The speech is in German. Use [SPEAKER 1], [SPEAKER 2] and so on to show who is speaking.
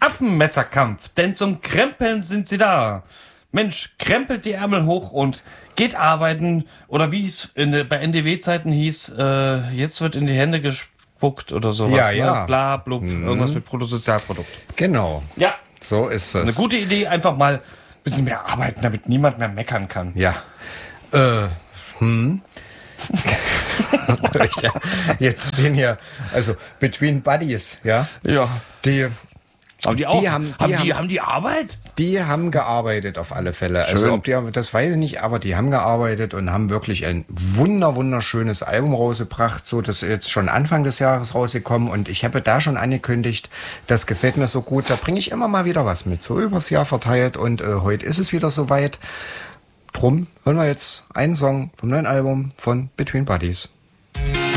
[SPEAKER 1] Affenmesserkampf, denn zum Krempeln sind sie da. Mensch, krempelt die Ärmel hoch und geht arbeiten. Oder wie es bei NDW-Zeiten hieß, jetzt wird in die Hände gespuckt oder sowas.
[SPEAKER 2] Ja, ja.
[SPEAKER 1] Ne? Bla, blub, irgendwas mit Bruttosozialprodukt.
[SPEAKER 2] Genau.
[SPEAKER 1] Ja.
[SPEAKER 2] So ist es.
[SPEAKER 1] Eine gute Idee, einfach mal ein bisschen mehr arbeiten, damit niemand mehr meckern kann.
[SPEAKER 2] Ja. Jetzt stehen hier, also Between Buddies, ja.
[SPEAKER 1] Ja.
[SPEAKER 2] Die
[SPEAKER 1] Aber
[SPEAKER 2] haben
[SPEAKER 1] die Arbeit?
[SPEAKER 2] Die haben gearbeitet auf alle Fälle.
[SPEAKER 1] Schön.
[SPEAKER 2] Also ob die, das weiß ich nicht, aber die haben gearbeitet und haben wirklich ein wunderschönes Album rausgebracht. So, das ist jetzt schon Anfang des Jahres rausgekommen und ich habe da schon angekündigt, das gefällt mir so gut. Da bringe ich immer mal wieder was mit, so übers Jahr verteilt und heute ist es wieder soweit. Drum hören wir jetzt einen Song vom neuen Album von Between Buddies.